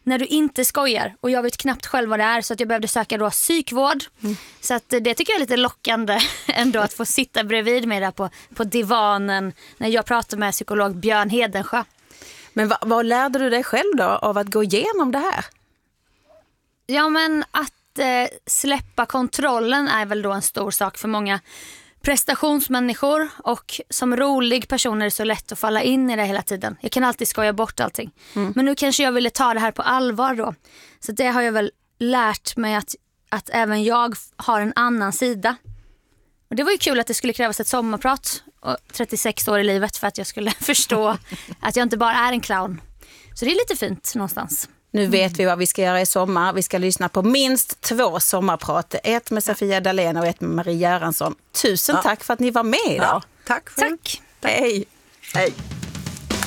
när du inte skojar. Och jag vet knappt själv vad det är, så att jag behövde söka då psykvård. Så att det tycker jag är lite lockande ändå, att få sitta bredvid mig där på divanen när jag pratar med psykolog Björn Hedensjö. Men vad lärde du dig själv då av att gå igenom det här? Ja, men att släppa kontrollen är väl då en stor sak för många prestationsmänniskor, och som rolig person är det så lätt att falla in i det hela tiden. Jag kan alltid skoja bort allting. Men nu kanske jag ville ta det här på allvar då. Så det har jag väl lärt mig, att även jag har en annan sida. Och det var ju kul att det skulle krävas ett sommarprat och 36 år i livet för att jag skulle förstå att jag inte bara är en clown. Så det är lite fint någonstans. Nu vet vi vad vi ska göra i sommar. Vi ska lyssna på minst 2 sommarprat. Ett med Sofia Dalén och ett med Marie Göransson. Tusen tack för att ni var med idag. Ja, tack. Tack. Hej. Hej.